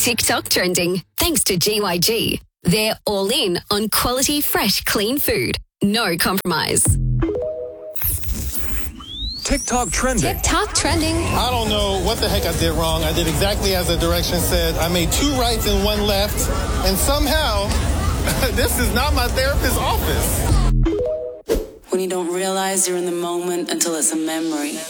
TikTok trending, thanks to GYG. They're all in on quality, fresh, clean food. No compromise. TikTok trending. TikTok trending. I don't know what the heck I did wrong. I did exactly as the directions said. I made 2 rights and 1 left. And somehow, this is not my therapist's office. When you don't realize you're in the moment until it's a memory.